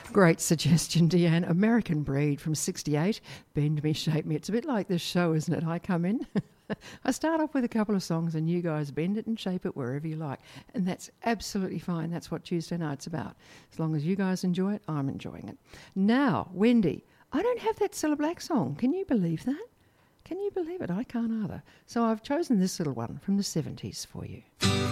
Great suggestion, Deanne. American Breed from 68. Bend Me, Shape Me. It's a bit like this show, isn't it? I come in, I start off with a couple of songs and you guys bend it and shape it wherever you like. And that's absolutely fine. That's what Tuesday night's about. As long as you guys enjoy it, I'm enjoying it. Now, Wendy, I don't have that Cilla Black song. Can you believe that? Can you believe it? I can't either. So I've chosen this little one from the 70s for you.